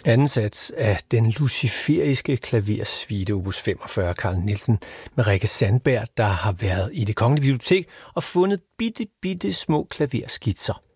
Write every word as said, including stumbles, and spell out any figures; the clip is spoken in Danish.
Anden sats af den luciferiske klaversuite opus femogfyrre, Carl Nielsen med Rikke Sandberg, der har været i Det Kongelige Bibliotek og fundet bitte, bitte små klaverskitser.